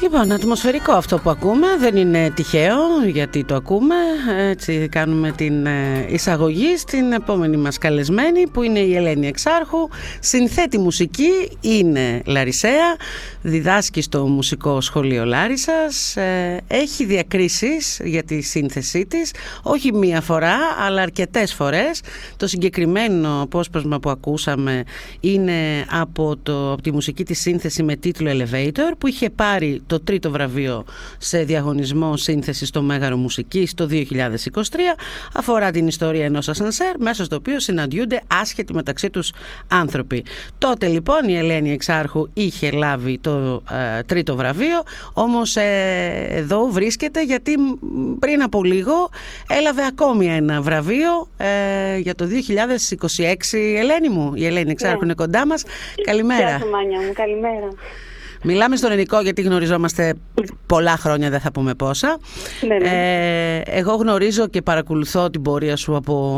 Λοιπόν, ατμοσφαιρικό αυτό που ακούμε, δεν είναι τυχαίο γιατί το ακούμε, έτσι κάνουμε την εισαγωγή στην επόμενη μας καλεσμένη που είναι η Ελένη Εξάρχου, συνθέτει μουσική, είναι Λαρισαία, διδάσκει στο Μουσικό Σχολείο Λάρισσας, έχει διακρίσεις για τη σύνθεσή της, όχι μία φορά αλλά αρκετές φορές. Το συγκεκριμένο απόσπασμα που ακούσαμε είναι από τη μουσική της σύνθεση με τίτλο Elevator που είχε πάρει το τρίτο βραβείο σε διαγωνισμό σύνθεσης στο Μέγαρο Μουσικής το 2023. Αφορά την ιστορία ενός ασανσέρ μέσα στο οποίο συναντιούνται άσχετοι μεταξύ τους άνθρωποι. Τότε λοιπόν η Ελένη Εξάρχου είχε λάβει το τρίτο βραβείο, όμως εδώ βρίσκεται γιατί πριν από λίγο έλαβε ακόμη ένα βραβείο για το 2026. Ελένη μου, η Ελένη Εξάρχου είναι κοντά μας. Καλημέρα. Γεια σου Μάνια μου, καλημέρα. Μιλάμε στον ελληνικό γιατί γνωριζόμαστε πολλά χρόνια, δεν θα πούμε πόσα. Ναι. Εγώ γνωρίζω και παρακολουθώ την πορεία σου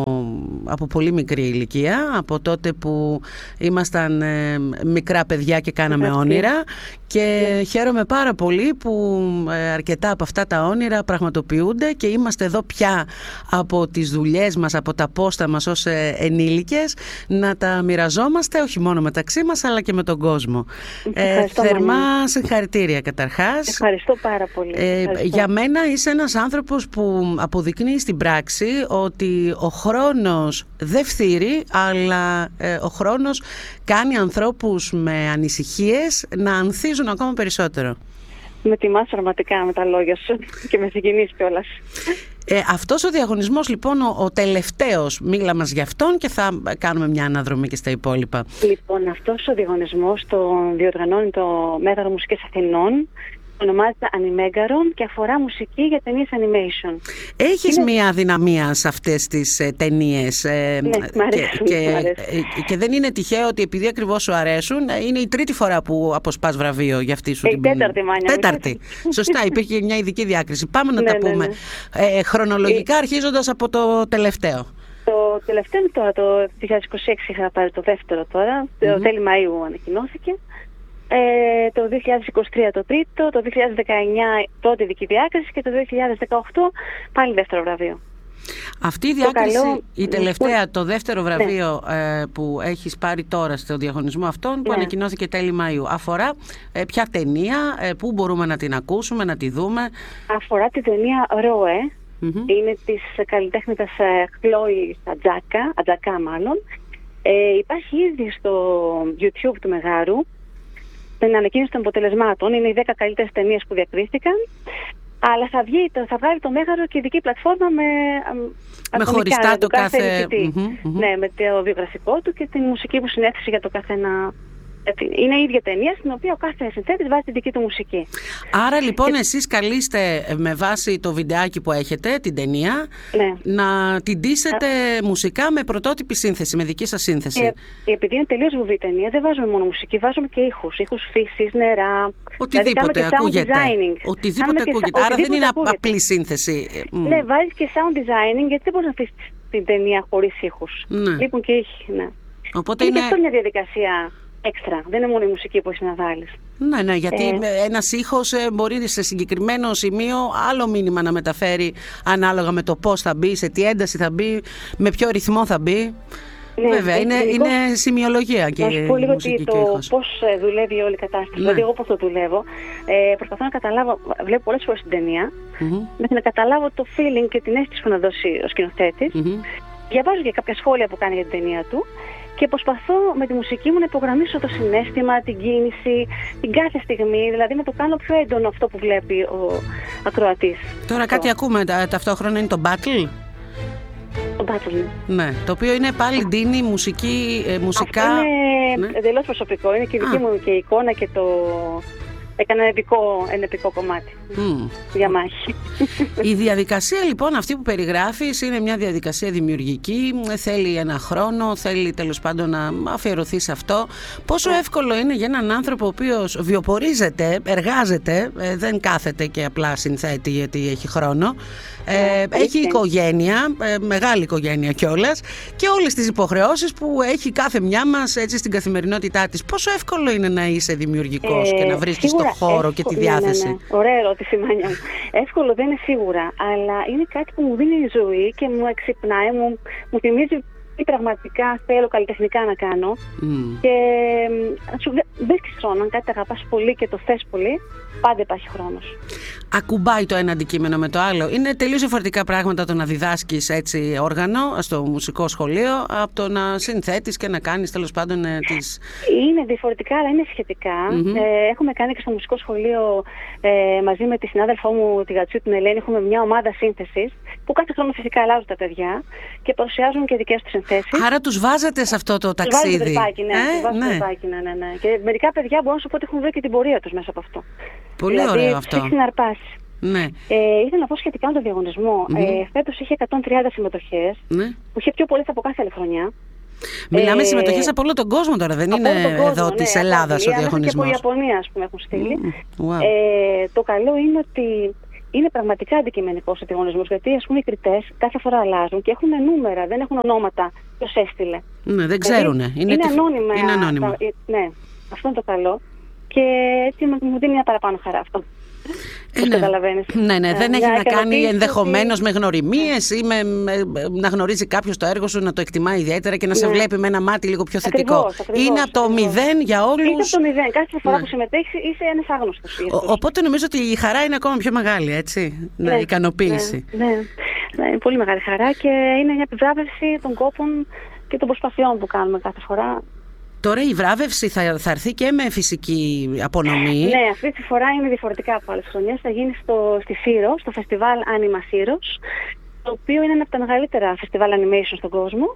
από πολύ μικρή ηλικία, από τότε που ήμασταν μικρά παιδιά και κάναμε όνειρα και χαίρομαι πάρα πολύ που αρκετά από αυτά τα όνειρα πραγματοποιούνται και είμαστε εδώ πια από τις δουλειές μας, από τα πόστα μας ως ενήλικες να τα μοιραζόμαστε όχι μόνο μεταξύ μας αλλά και με τον κόσμο. Θερμά συγχαρητήρια καταρχάς. Ευχαριστώ πάρα πολύ. Για μένα είσαι ένας άνθρωπος που αποδεικνύει στην πράξη ότι ο χρόνος δεν φθείρει, αλλά ο χρόνος κάνει ανθρώπους με ανησυχίες να ανθίζουν ακόμα περισσότερο. Με τιμάς πραγματικά με τα λόγια σου και με συγκινείς κιόλας. Αυτός ο διαγωνισμός λοιπόν ο τελευταίος, μίλα μας για αυτόν και θα κάνουμε μια αναδρομή και στα υπόλοιπα. Λοιπόν, αυτός ο διαγωνισμός τον διοργανώνει το Μέγαρο Μουσικής Αθηνών, ονομάζεται Animegaron και αφορά μουσική για ταινίες animation. Έχεις μία αδυναμία σε αυτές τις ταινίες. Ναι, μ' αρέσουν. Και δεν είναι τυχαίο ότι επειδή ακριβώς σου αρέσουν, είναι η τρίτη φορά που αποσπάς βραβείο για αυτή σου την τέταρτη, Μάνια. Τέταρτη. Σωστά, υπήρχε μια ειδική διάκριση. Πάμε να τα πούμε. Χρονολογικά αρχίζοντας από το τελευταίο. Το τελευταίο είναι τώρα, το 2026 είχα πάρει το δεύτερο τώρα, το τέλη Μαΐου ανακοινώθηκε. Το 2023 το τρίτο, το 2019 πρώτη ειδική διάκριση και το 2018 πάλι δεύτερο βραβείο. Αυτή η διάκριση, η τελευταία, το δεύτερο βραβείο που έχεις πάρει τώρα στο διαγωνισμό αυτόν που ανακοινώθηκε τέλη Μαΐου, αφορά ποια ταινία, πού μπορούμε να την ακούσουμε, να τη δούμε? Αφορά τη ταινία Ροέ, είναι της καλλιτέχνητας Χλόη Ατζακά μάλλον. Υπάρχει ήδη στο YouTube του Μεγάρου την ανακοίνωση των αποτελεσμάτων. Είναι οι 10 καλύτερες ταινίες που διακρίθηκαν. Αλλά θα βγάλει το Μέγαρο και ειδική πλατφόρμα με χωριστά το κάθε Ναι, με το βιογραφικό του και τη μουσική που συνέθεσε για το καθένα. Είναι η ίδια ταινία στην οποία ο κάθε συνθέτης βάζει τη δική του μουσική. Άρα λοιπόν εσείς καλείστε με βάση το βιντεάκι που έχετε, την ταινία, να την ντύσετε μουσικά με πρωτότυπη σύνθεση, με δική σας σύνθεση. Επειδή είναι τελείως βουβή ταινία, δεν βάζουμε μόνο μουσική, βάζουμε και ήχους φύσης, νερά. Οτιδήποτε δηλαδή, ακούγεται. Οτιδήποτε ακούγεται. Άρα δεν είναι απλή σύνθεση. Ναι, βάζεις και sound designing, γιατί δεν μπορείς να αφήσεις την ταινία χωρίς ήχους. Λείπουν και ήχοι. Οπότε είναι και αυτό μια διαδικασία έξτρα. Δεν είναι μόνο η μουσική που έχει να βάλεις. Ναι, γιατί ένας ήχος μπορεί σε συγκεκριμένο σημείο άλλο μήνυμα να μεταφέρει ανάλογα με το πώς θα μπει, σε τι ένταση θα μπει, με ποιο ρυθμό θα μπει. Ναι, βέβαια, είναι σημειολογία και η μουσική και ήχος. Πώς δουλεύει όλη η κατάσταση. Δηλαδή, εγώ πώς το δουλεύω. Προσπαθώ να καταλάβω, βλέπω πολλές φορές την ταινία, μέχρι να καταλάβω το feeling και την αίσθηση που να δώσει ο σκηνοθέτης. Διαβάζω και κάποια σχόλια που κάνει για την ταινία του. Και προσπαθώ με τη μουσική μου να υπογραμμίσω το συναίσθημα, την κίνηση, την κάθε στιγμή, δηλαδή να το κάνω πιο έντονο αυτό που βλέπει ο ακροατής. Τώρα κάτι ακούμε ταυτόχρονα, είναι το Battle. Το Battle. Ναι, το οποίο είναι πάλι ντύνει μουσικά. Αυτό είναι εντελώς προσωπικό, είναι και η δική μου και η εικόνα και το... Έκανα ένα επικό κομμάτι για μάχη. Η διαδικασία λοιπόν αυτή που περιγράφεις είναι μια διαδικασία δημιουργική, θέλει ένα χρόνο, θέλει τέλος πάντων να αφιερωθεί σε αυτό. Πόσο εύκολο είναι για έναν άνθρωπο ο οποίος βιοπορίζεται, εργάζεται, δεν κάθεται και απλά συνθέτει γιατί έχει χρόνο, έχει οικογένεια, μεγάλη οικογένεια κιόλας, και όλες τις υποχρεώσεις που έχει κάθε μια μας έτσι στην καθημερινότητά της. Πόσο εύκολο είναι να είσαι δημιουργικός και να βρίσκεις το χώρο και τη διάθεση? Ναι. Ωραία ερώτηση, Μάνια μου. Εύκολο δεν είναι σίγουρα, αλλά είναι κάτι που μου δίνει ζωή και μου εξυπνάει, μου θυμίζει τι πραγματικά θέλω καλλιτεχνικά να κάνω. Και σου βρίσκεις χρόνο. Αν κάτι αγαπάς πολύ και το θες πολύ, πάντα υπάρχει χρόνος. Ακουμπάει το ένα αντικείμενο με το άλλο. Είναι τελείως διαφορετικά πράγματα το να διδάσκεις έτσι όργανο στο μουσικό σχολείο από το να συνθέτεις και να κάνεις τέλος πάντων τις... Είναι διαφορετικά, αλλά είναι σχετικά. Έχουμε κάνει και στο μουσικό σχολείο μαζί με τη συνάδελφό μου, τη Γατσίου, την Ελένη, έχουμε μια ομάδα σύνθεσης που κάθε χρόνο φυσικά αλλάζουν τα παιδιά και παρουσιάζουν και δικές τους συνθέσεις. Άρα τους βάζετε σε αυτό το ταξίδι. Τρυπάκι, ναι. Και μερικά παιδιά μπορώ να σου πω ότι έχουν βρει και την πορεία τους μέσα από αυτό. Πολύ ωραίο αυτό. Έχει συναρπάσει. Ναι. Ήθελα να πω σχετικά με τον διαγωνισμό. Φέτος είχε 130 συμμετοχές, που είχε πιο πολλές από κάθε άλλη χρονιά. Μιλάμε συμμετοχές από όλο τον κόσμο τώρα, δεν είναι εδώ της Ελλάδας ο διαγωνισμός. Και από Ιαπωνία, ας πούμε, έχουν στείλει. Το καλό είναι ότι είναι πραγματικά αντικειμενικός ο διαγωνισμός, γιατί ας πούμε οι κριτές κάθε φορά αλλάζουν και έχουν νούμερα, δεν έχουν ονόματα ποιος έστειλε. Ναι, δεν ξέρουνε. Είναι ανώνυμα. Ναι, αυτό είναι το καλό. Και έτσι μου δίνει μια παραπάνω χαρά αυτό. Ναι, δεν έχει να κάνει ενδεχομένως με γνωριμίες ή με να γνωρίζει κάποιος το έργο σου, να το εκτιμά ιδιαίτερα και να σε βλέπει με ένα μάτι λίγο πιο θετικό. Ακριβώς, είναι από το μηδέν για όλους. Είναι από το μηδέν. Κάθε φορά που συμμετέχεις είσαι ένας άγνωστος. Οπότε νομίζω ότι η χαρά είναι ακόμα πιο μεγάλη, έτσι. Η ικανοποίηση. Ναι, είναι πολύ μεγάλη χαρά και είναι μια επιβράβευση των κόπων και των προσπαθειών που κάνουμε κάθε φορά. Τώρα η βράβευση θα έρθει και με φυσική απονομή. Ναι, αυτή τη φορά είναι διαφορετικά από άλλες χρονιές. Θα γίνει στη Σύρο, στο φεστιβάλ Anima Σύρος, το οποίο είναι ένα από τα μεγαλύτερα φεστιβάλ animation στον κόσμο.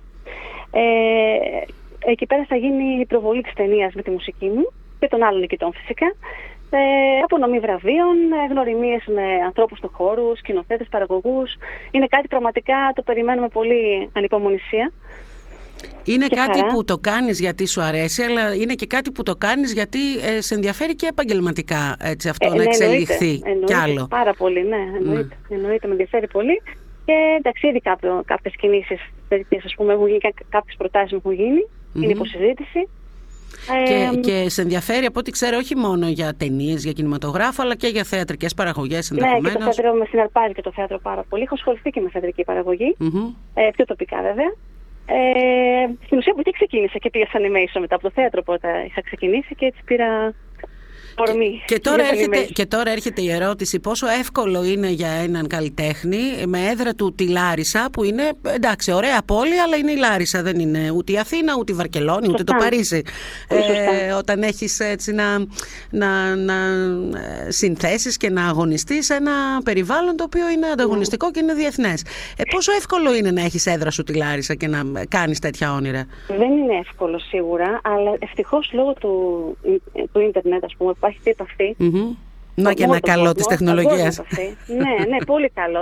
Εκεί πέρα θα γίνει η προβολή της ταινίας με τη μουσική μου και των άλλων νικητών φυσικά. Απονομή βραβείων, γνωριμίες με ανθρώπους του χώρου, σκηνοθέτες, παραγωγούς. Είναι κάτι πραγματικά το περιμένουμε πολύ ανυπομονησία. Είναι κάτι που το κάνεις γιατί σου αρέσει, αλλά είναι και κάτι που το κάνεις γιατί σε ενδιαφέρει και επαγγελματικά έτσι, αυτό να εξελιχθεί κι άλλο. Πάρα πολύ, ναι. Εννοείται, με ενδιαφέρει πολύ. Και εντάξει, ήδη κάποιες κινήσεις, ας πούμε, έχουν γίνει, κάποιες προτάσεις μου έχουν γίνει, είναι υποσυζήτηση. Και σε ενδιαφέρει από ό,τι ξέρω όχι μόνο για ταινίες, για κινηματογράφο, αλλά και για θεατρικές παραγωγές ενδεχομένως. Ναι, και το θέατρο με συναρπάζει και το θέατρο πάρα πολύ. Έχω ασχοληθεί και με θεατρική παραγωγή, πιο τοπικά βέβαια. Στην ουσία από εκεί ξεκίνησα και πήγα σε animation μετά από το θέατρο, πρώτα είχα ξεκινήσει και έτσι πήρα ορμή. Και τώρα έρχεται η ερώτηση, πόσο εύκολο είναι για έναν καλλιτέχνη με έδρα του τη Λάρισα, που είναι εντάξει ωραία πόλη, αλλά είναι η Λάρισα, δεν είναι ούτε η Αθήνα, ούτε η Βαρκελόνη, ούτε το Παρίσι. Όταν έχεις έτσι να συνθέσεις και να αγωνιστείς σε ένα περιβάλλον το οποίο είναι ανταγωνιστικό και είναι διεθνές. Πόσο εύκολο είναι να έχεις έδρα σου τη Λάρισα και να κάνεις τέτοια όνειρα? Δεν είναι εύκολο σίγουρα, αλλά ευτυχώς λόγω του ίντερνετ, ας πούμε, υπάρχει επαφή. Να και ένα καλό της τεχνολογίας. Ναι, πολύ καλό.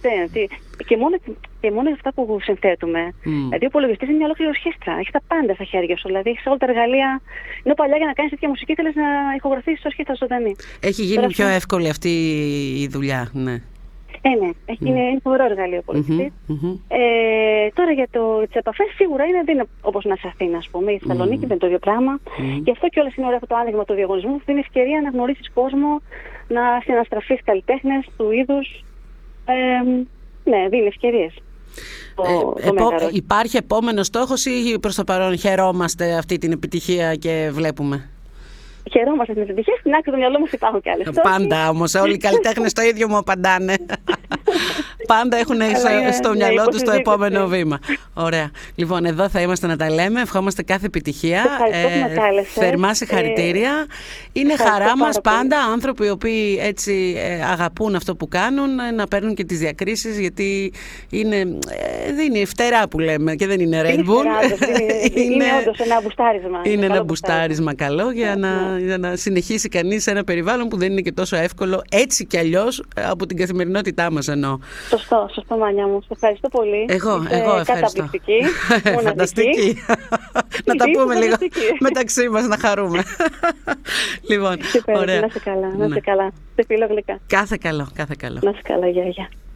Και μόνο αυτά που συνθέτουμε. Δηλαδή, ο υπολογιστής είναι μια ολόκληρη ορχήστρα. Έχει τα πάντα στα χέρια σου. Δηλαδή, έχει όλα τα εργαλεία. Ενώ παλιά για να κάνεις τέτοια μουσική θέλεις να ηχογραφήσεις ορχήστρα ζωντανή. Έχει γίνει πιο εύκολη αυτή η δουλειά, ναι. Ναι, είναι φοβερό εργαλείο ο υπολογιστής. Τώρα για τις επαφές σίγουρα δεν είναι όπως να είσαι Αθήνα, ας πούμε. Η Θεσσαλονίκη δεν είναι το ίδιο πράγμα. Γι' αυτό κιόλας είναι ωραίο αυτό το άνοιγμα του διαγωνισμού, που είναι ευκαιρία να γνωρίσεις κόσμο, να συναστραφείς καλλιτέχνες του είδους. Ναι, δίνει ευκαιρίες. Υπάρχει επόμενος στόχος ή προς το παρόν χαιρόμαστε αυτή την επιτυχία και βλέπουμε? Χαιρόμαστε την επιτυχία, στην άκρη του μυαλού μας υπάρχουν κι άλλες. Πάντα όμως, όλοι οι καλλιτέχνες το ίδιο μου απαντάνε. Πάντα έχουν στο μυαλό τους το επόμενο βήμα. Ωραία. Λοιπόν, εδώ θα είμαστε να τα λέμε. Ευχόμαστε κάθε επιτυχία. Θερμά συγχαρητήρια. Είναι χαρά μας πάντα άνθρωποι οι οποίοι έτσι αγαπούν αυτό που κάνουν να παίρνουν και τις διακρίσεις, γιατί δίνει φτερά που λέμε και δεν είναι Red Bull. Είναι όντως ένα μπουστάρισμα. Είναι ένα μπουστάρισμα καλό για να συνεχίσει κανείς σε ένα περιβάλλον που δεν είναι και τόσο εύκολο, έτσι κι αλλιώς από την καθημερινότητά μας εννοώ. Σωστό Μάνια μου. Σε ευχαριστώ πολύ. Εγώ ευχαριστώ. Καταπληκτική. Φανταστική. Να τα πούμε λίγο μεταξύ μας, να χαρούμε. Λοιπόν, ωραία. Να είσαι καλά. Σε φιλώ γλυκά. Κάθε καλό. Να είσαι καλά, γεια.